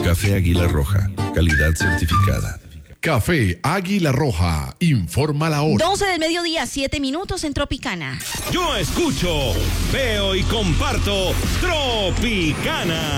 Café Águila Roja, calidad certificada. Café Águila Roja, informa la hora. 12 del mediodía, 7 minutos en Tropicana. Yo escucho, veo y comparto Tropicana.